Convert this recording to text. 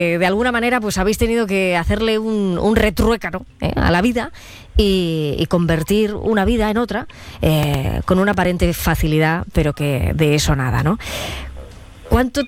de alguna manera pues habéis tenido que hacerle un retruécano a la vida y convertir una vida en otra con una aparente facilidad, pero que de eso nada, ¿no? ¿Cuánto